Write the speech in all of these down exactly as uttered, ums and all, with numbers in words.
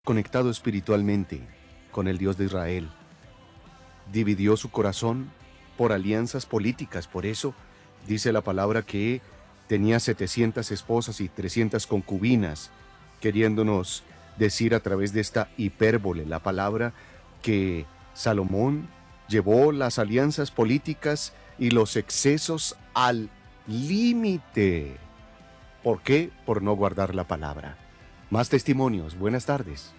conectado espiritualmente con el Dios de Israel. Dividió su corazón por alianzas políticas. Por eso dice la palabra que tenía setecientas esposas y trescientas concubinas, queriéndonos decir a través de esta hipérbole la palabra que Salomón llevó las alianzas políticas y los excesos al límite. ¿Por qué? Por no guardar la palabra. Más testimonios. Buenas tardes.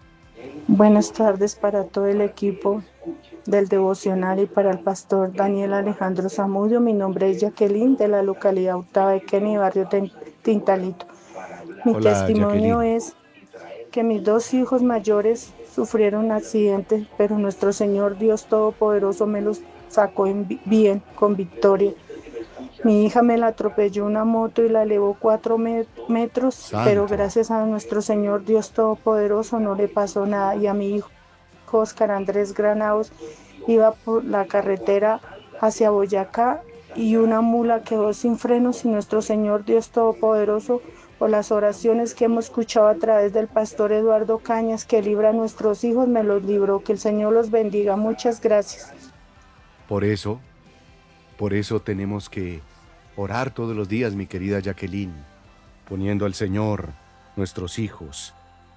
Buenas tardes para todo el equipo del devocional y para el pastor Daniel Alejandro Zamudio. Mi nombre es Jacqueline, de la localidad Octava de Kennedy, barrio Tintalito. Mi Hola, testimonio Jacqueline. es que mis dos hijos mayores sufrieron un accidente, pero nuestro Señor Dios Todopoderoso me los sacó en bien, con victoria. Mi hija me la atropelló una moto y la elevó cuatro me- metros, pero Santo. gracias a nuestro Señor Dios Todopoderoso no le pasó nada. Y a mi hijo Oscar Andrés Granados iba por la carretera hacia Boyacá y una mula quedó sin frenos, y nuestro Señor Dios Todopoderoso, por las oraciones que hemos escuchado a través del pastor Eduardo Cañas, que libra a nuestros hijos, me los libró. Que el Señor los bendiga. Muchas gracias. Por eso, por eso tenemos que orar todos los días, mi querida Jacqueline, poniendo al Señor nuestros hijos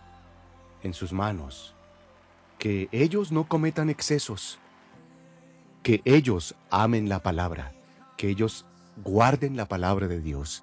en sus manos. Que ellos no cometan excesos, que ellos amen la palabra, que ellos guarden la palabra de Dios,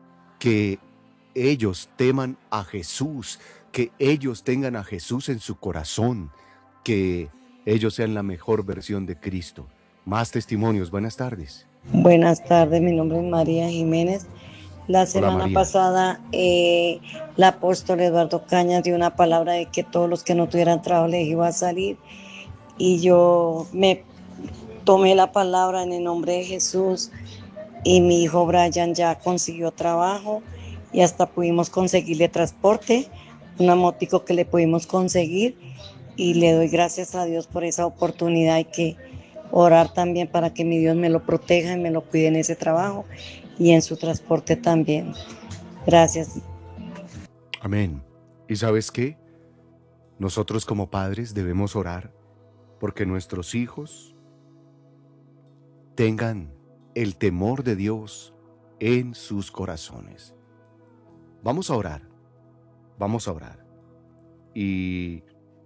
que ellos teman a Jesús, que ellos tengan a Jesús en su corazón, que ellos sean la mejor versión de Cristo. Más testimonios. Buenas tardes. Buenas tardes, mi nombre es María Jiménez. La Hola, semana María. pasada, eh, el apóstol Eduardo Cañas dio una palabra de que todos los que no tuvieran trabajo les iba a salir. Y yo me tomé la palabra en el nombre de Jesús. Y mi hijo Brian ya consiguió trabajo y hasta pudimos conseguirle transporte, una motico que le pudimos conseguir. Y le doy gracias a Dios por esa oportunidad. Hay que orar también para que mi Dios me lo proteja y me lo cuide en ese trabajo y en su transporte también. Gracias. Amén. ¿Y sabes qué? Nosotros como padres debemos orar porque nuestros hijos tengan el temor de Dios en sus corazones. Vamos a orar, vamos a orar. Y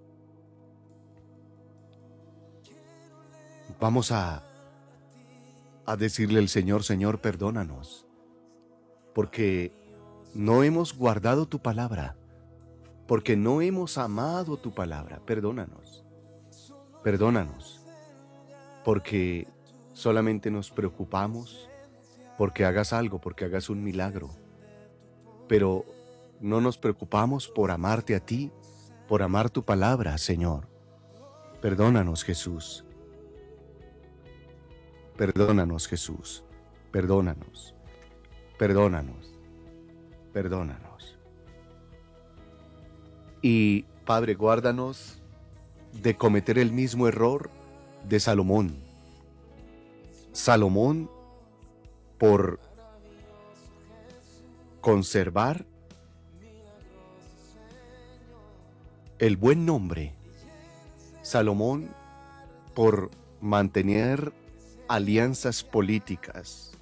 vamos a, a decirle al Señor, Señor, perdónanos, porque no hemos guardado tu palabra, porque no hemos amado tu palabra. Perdónanos, perdónanos, porque solamente nos preocupamos porque hagas algo, porque hagas un milagro, pero no nos preocupamos por amarte a ti, por amar tu palabra, Señor. Perdónanos, Jesús. Perdónanos, Jesús. Perdónanos. Perdónanos. Perdónanos. Y, Padre, guárdanos de cometer el mismo error de Salomón. Salomón, por conservar el buen nombre. Salomón, por mantener alianzas políticas.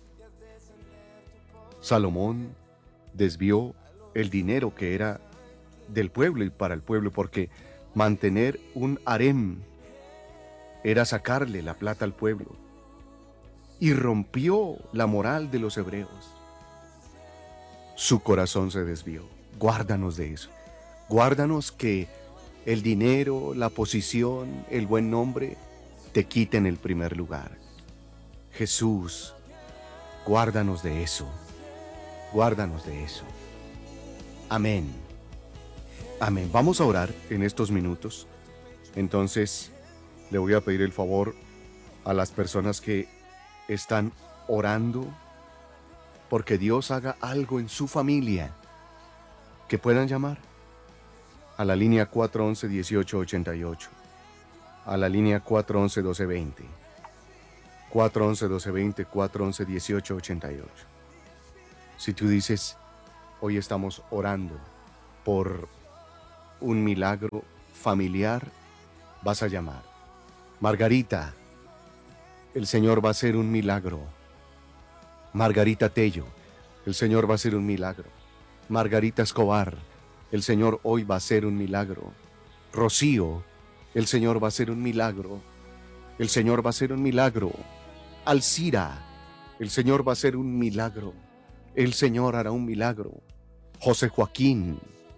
Salomón desvió el dinero que era del pueblo y para el pueblo, porque mantener un harem era sacarle la plata al pueblo, y rompió la moral de los hebreos. Su corazón se desvió. Guárdanos de eso. Guárdanos que el dinero, la posición, el buen nombre te quiten el primer lugar. Jesús, guárdanos de eso. Guárdanos de eso. Amén. Amén. Vamos a orar en estos minutos. Entonces, le voy a pedir el favor a las personas que están orando porque Dios haga algo en su familia, que puedan llamar a la línea cuatro once, dieciocho ochenta y ocho, a la línea cuatro once, doce veinte, cuatro once, doce veinte, cuatro once, dieciocho ochenta y ocho. Si tú dices, hoy estamos orando por un milagro familiar, vas a llamar. Margarita, el Señor va a hacer un milagro. Margarita Tello, el Señor va a hacer un milagro. Margarita Escobar, el Señor hoy va a hacer un milagro. Rocío, el Señor va a hacer un milagro. El Señor va a hacer un milagro. Alcira, el Señor va a hacer un milagro. El Señor hará un milagro. José Joaquín,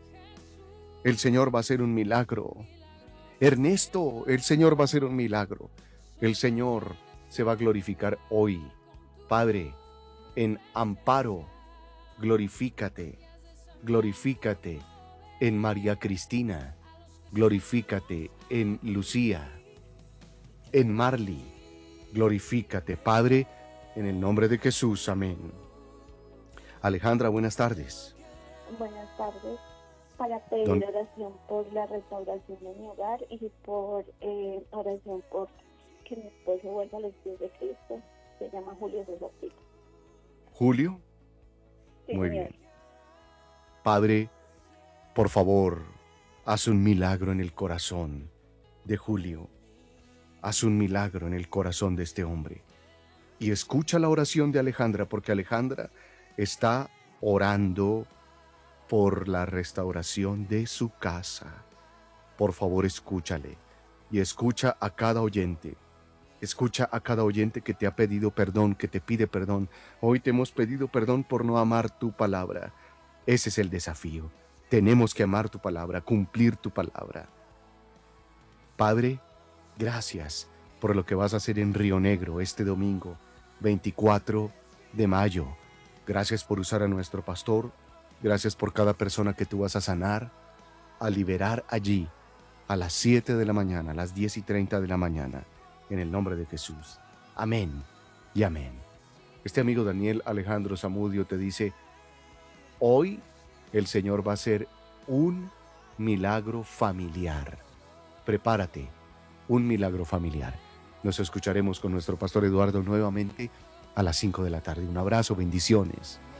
el Señor va a hacer un milagro. Ernesto, el Señor va a hacer un milagro. El Señor se va a glorificar hoy. Padre, en Amparo, glorifícate, glorifícate en María Cristina, glorifícate en Lucía, en Marley, glorifícate, Padre, en el nombre de Jesús, amén. Alejandra, buenas tardes. Buenas tardes. Para pedir Don- oración por la restauración de mi hogar y por eh, oración por que mi esposo vuelva a los pies de Cristo. Se llama Julio César Pico. Julio, Sí, muy señor. bien. Padre, por favor, haz un milagro en el corazón de Julio. Haz un milagro en el corazón de este hombre. Y escucha la oración de Alejandra, porque Alejandra está orando por la restauración de su casa. Por favor, escúchale y escucha a cada oyente. Escucha a cada oyente que te ha pedido perdón, que te pide perdón. Hoy te hemos pedido perdón por no amar tu palabra. Ese es el desafío. Tenemos que amar tu palabra, cumplir tu palabra. Padre, gracias por lo que vas a hacer en Río Negro este domingo, veinticuatro de mayo. Gracias por usar a nuestro pastor. Gracias por cada persona que tú vas a sanar, a liberar allí a las siete de la mañana, a las diez y treinta de la mañana, en el nombre de Jesús. Amén y amén. Este amigo Daniel Alejandro Zamudio te dice, hoy el Señor va a hacer un milagro familiar. Prepárate, un milagro familiar. Nos escucharemos con nuestro pastor Eduardo nuevamente a las cinco de la tarde. Un abrazo, bendiciones.